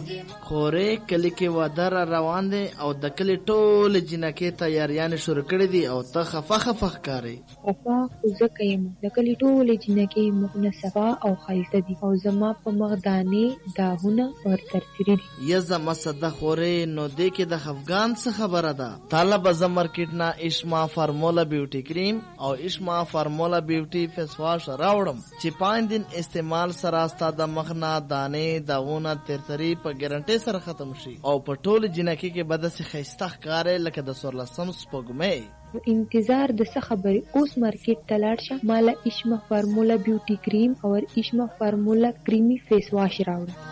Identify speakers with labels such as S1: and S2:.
S1: خورې کلی کې واده را روان دی او د کلی ټولې جنکې تیاریانې شروع کړې دي او ته خفه ښکارې.
S2: خفه خو ځکه یم د کلي ټولې جنکې مخونه صفا او ښایسته دي او زما په مخ دانې داغونه ورترتري دي.
S1: یا زما صده خورې نو دې کې د خفګان څه خبره ده؟ تاله به زه مارکیټ نه اشما فارمولا بیوټي کریم او اشما فارمولا بیوټي فیس واش راوړم چې 5 دن استعمال سره ستا د مخ نه دانې داغونه ترتري په ګارنټي سره ختم شي او په ټول جنکې کې به داسې ښایسته ښکارې لکه د 14 سپوږمۍ.
S2: انتظار د څه خبرې، اوس مارکیټ ته لاړ شه، ماله اشما فارمولا بیوټي کریم او اشما فارمولا کریمي فیس واش راوړه.